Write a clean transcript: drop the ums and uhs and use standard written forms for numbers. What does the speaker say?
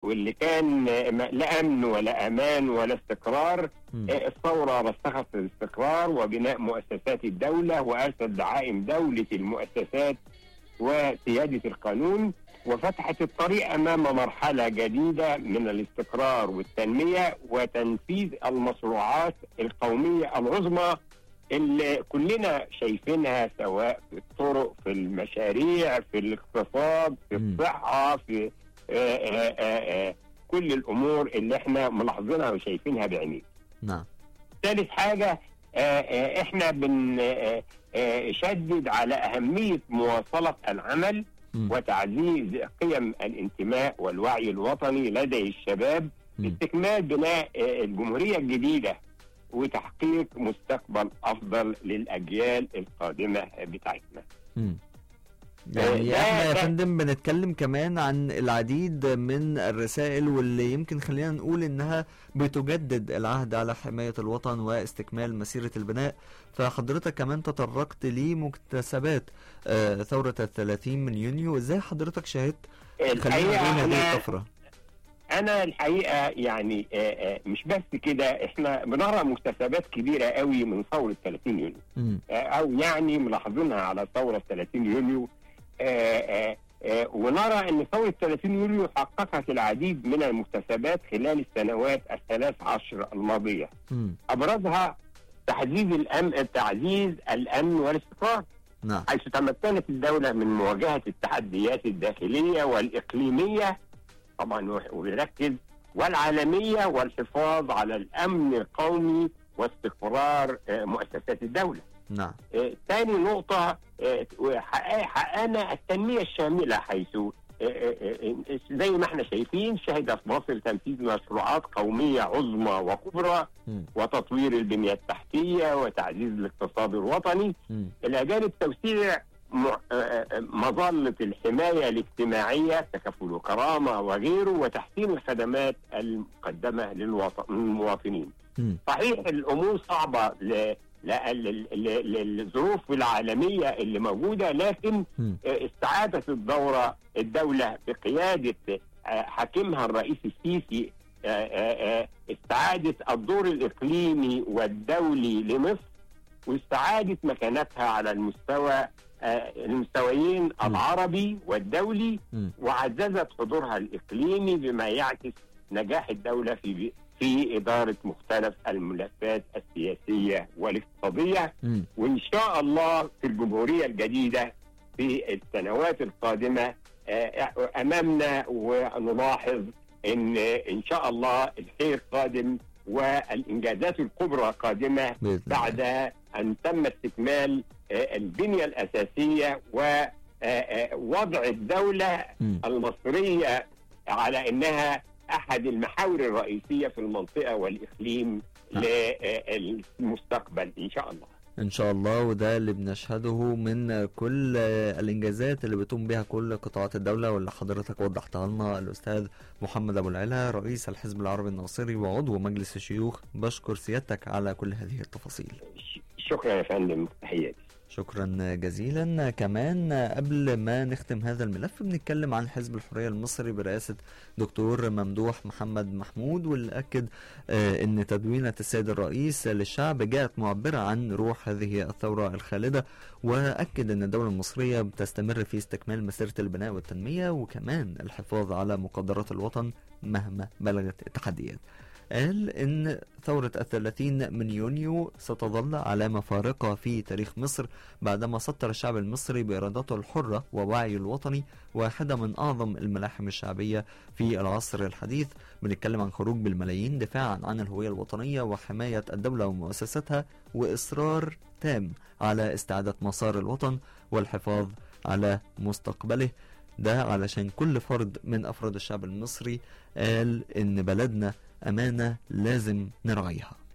واللي كان لا أمن ولا أمان ولا استقرار. الثورة رسخت الاستقرار وبناء مؤسسات الدولة وأرسل دعائم دولة المؤسسات وسيادة القانون، وفتحت الطريق أمام مرحلة جديدة من الاستقرار والتنمية وتنفيذ المشروعات القومية العظمى اللي كلنا شايفينها، سواء في الطرق، في المشاريع، في الاقتصاد، في الصحة، في كل الأمور اللي احنا ملاحظينها وشايفينها بعينينا. نعم. ثالث حاجة، احنا بنشدد على أهمية مواصلة العمل وتعزيز قيم الانتماء والوعي الوطني لدى الشباب لاستكمال بناء الجمهورية الجديدة وتحقيق مستقبل أفضل للأجيال القادمة بتاعتنا. يعني احنا يا فندم بنتكلم كمان عن العديد من الرسائل واللي يمكن خلينا نقول انها بتجدد العهد على حماية الوطن واستكمال مسيرة البناء. فحضرتك كمان تطرقت لمكتسبات ثورة 30 من يونيو، ازاي حضرتك شاهدت هذه الطفرة؟ أنا الحقيقة يعني مش بس كده، إحنا بنرى مكتسبات كبيرة قوي من ثورة 30 يونيو أو يعني ملاحظينها على ثورة 30 يونيو. ونرى أن ثورة 30 يونيو حققت العديد من المكتسبات خلال السنوات ال13 الماضية. أبرزها تعزيز الأمن والاستقرار، حيث تمكنت الدولة من مواجهة التحديات الداخلية والإقليمية طبعا ويركز والعالمية، والحفاظ على الأمن القومي واستقرار مؤسسات الدولة. نعم. ثاني نقطة، حققنا التنمية الشاملة، حيث زي ما احنا شايفين شهدت مصر تنفيذ مشروعات قومية عظمى وكبرى وتطوير البنية التحتية وتعزيز الاقتصاد الوطني إلى جانب توسيع مظلة الحماية الاجتماعية تكافل وكرامة وغيره، وتحسين الخدمات المقدمة للمواطنين. صحيح الأمور صعبة للظروف العالمية اللي موجودة، لكن استعادت الدولة بقيادة حاكمها الرئيس السيسي استعادت الدور الإقليمي والدولي لمصر، واستعادت مكانتها على المستويين العربي والدولي، وعززت حضورها الإقليمي بما يعكس نجاح الدولة في إدارة مختلف الملفات السياسية والاقتصادية. وإن شاء الله في الجمهورية الجديدة في السنوات القادمة أمامنا، ونلاحظ إن شاء الله الخير قادم والإنجازات الكبرى قادمة بعد أن تم استكمال البنية الأساسية ووضع الدولة المصرية على أنها أحد المحاور الرئيسية في المنطقة والإقليم للمستقبل إن شاء الله. إن شاء الله، وده اللي بنشهده من كل الإنجازات اللي بتقوم بها كل قطاعات الدولة واللي حضرتك وضحتها لنا. الأستاذ محمد أبو العلا، رئيس الحزب العربي الناصري وعضو مجلس الشيوخ، بشكر سيادتك على كل هذه التفاصيل. شكرا يا فندم، تحياتي. شكرا جزيلا. كمان قبل ما نختم هذا الملف بنتكلم عن حزب الحرية المصري برئاسة دكتور ممدوح محمد محمود، واللي أكد أن تدوينة السيد الرئيس للشعب جاءت معبرة عن روح هذه الثورة الخالدة، وأكد أن الدولة المصرية بتستمر في استكمال مسيرة البناء والتنمية وكمان الحفاظ على مقدرات الوطن مهما بلغت التحديات. قال إن ثورة 30 من يونيو ستظل علامة فارقة في تاريخ مصر بعدما سطر الشعب المصري بإرادته الحرة ووعيه الوطني واحدة من أعظم الملاحم الشعبية في العصر الحديث. بنتكلم عن خروج بالملايين دفاعا عن الهوية الوطنية وحماية الدولة ومؤسساتها، وإصرار تام على استعادة مسار الوطن والحفاظ على مستقبله. ده علشان كل فرد من أفراد الشعب المصري قال إن بلدنا أمانة لازم نراعيها.